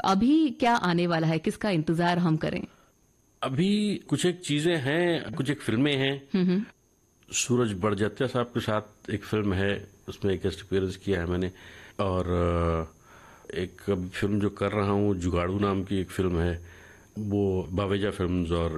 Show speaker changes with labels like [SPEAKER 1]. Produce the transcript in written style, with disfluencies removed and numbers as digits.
[SPEAKER 1] अभी क्या आने वाला है, किसका इंतजार हम करें?
[SPEAKER 2] अभी कुछ एक चीजें हैं, कुछ एक फिल्में हैं। सूरज बड़जात्या साहब के साथ एक फिल्म है, उसमें एक गेस्ट अपीयरेंस किया है मैंने। और एक फिल्म जो कर रहा हूँ, जुगाड़ू नाम की एक फिल्म है, वो बावेजा फिल्म्स और